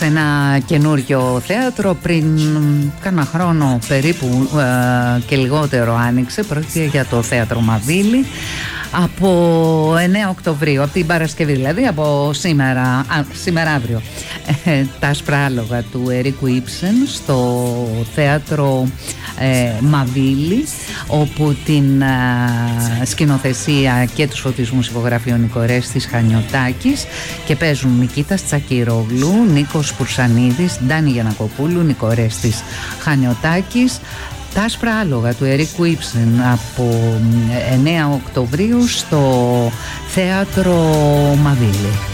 σε ένα καινούριο θέατρο. Πριν κάνα χρόνο περίπου και λιγότερο άνοιξε. Πρόκειται για το Θέατρο Μαβίλη. Από 9 Οκτωβρίου, από την Παρασκευή δηλαδή, από σήμερα αύριο, τα άσπρα άλογα του Ερίκου Ήψεν στο Θέατρο Μαβίλη, όπου την σκηνοθεσία και τους φωτισμούς υπογράφει ο Νικορέστης Χανιωτάκης και παίζουν Νικήτας Τσακυρόγλου, Νίκος Πουρσανίδης, Ντάνη Γιαννακοπούλου, Νικορέστης Χανιωτάκης. Τα άσπρα άλογα του Ερίκου Ήψεν από 9 Οκτωβρίου στο Θέατρο Μαβίλη.